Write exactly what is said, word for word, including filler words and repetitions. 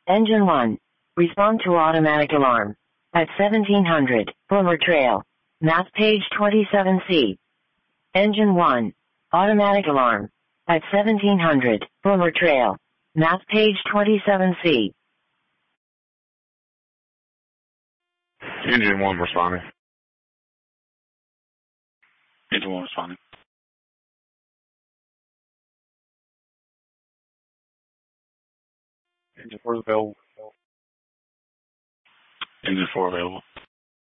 Engine one. Respond to automatic alarm. At seventeen hundred, Boomer Trail. Map page twenty-seven C. Engine one. Automatic alarm. At seventeen hundred, Boomer Trail. Map page twenty-seven C. Engine one responding. Engine one responding. Engine four is available. Engine four available.